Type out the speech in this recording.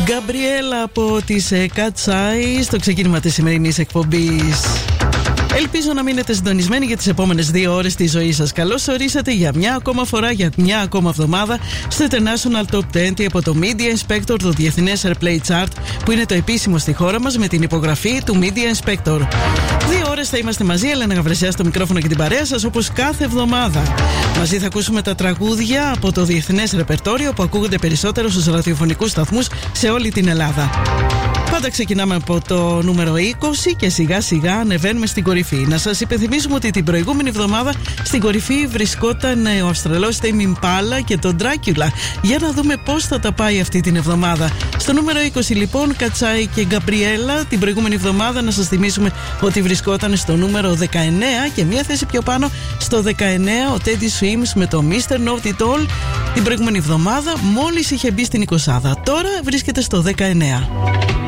Γκαμπριέλα από τις Κατσάι στο ξεκίνημα της σημερινής εκπομπής. Ελπίζω να μείνετε συντονισμένοι για τις επόμενες 2 ώρες της ζωής σας. Καλώς ορίσατε για μια ακόμα φορά, για μια ακόμα εβδομάδα στο International Top 20 από το Media Inspector, το Διεθνές Airplay Chart, που είναι το επίσημο στη χώρα μας με την υπογραφή του Media Inspector. 2 ώρες θα είμαστε μαζί, Έλενα Γαβρεσιά στο μικρόφωνο και την παρέα σας, όπως κάθε εβδομάδα. Μαζί θα ακούσουμε τα τραγούδια από το διεθνές ρεπερτόριο που ακούγονται περισσότερο στους ραδιοφωνικούς σταθμούς σε όλη την Ελλάδα. Πάντα ξεκινάμε από το νούμερο 20 και σιγά σιγά ανεβαίνουμε στην κορυφή. Να σας υπενθυμίσουμε ότι την προηγούμενη εβδομάδα στην κορυφή βρισκόταν ο Αυστραλός Tame Impala και το Dracula. Για να δούμε πώς θα τα πάει αυτή την εβδομάδα. Στο νούμερο 20 λοιπόν, Κατσάι και Γκαμπριέλα. Την προηγούμενη εβδομάδα να σας θυμίσουμε ότι βρισκόταν στο νούμερο 19 και μία θέση πιο πάνω στο 19 ο Teddy Swims με το Mr. Know It All. Την προηγούμενη εβδομάδα μόλις είχε μπει στην 20. Τώρα βρίσκεται στο 19.